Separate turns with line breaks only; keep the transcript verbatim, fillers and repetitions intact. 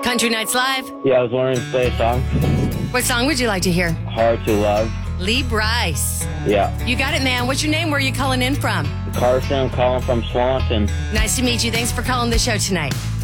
Country Nights Live.
Yeah, I was wanting to play a song.
What song would you like to hear?
Hard to Love.
Lee Bryce.
Yeah.
You got it, man. What's your name? Where are you calling in from?
Carson, I'm calling from Swanton.
Nice to meet you. Thanks for calling the show tonight.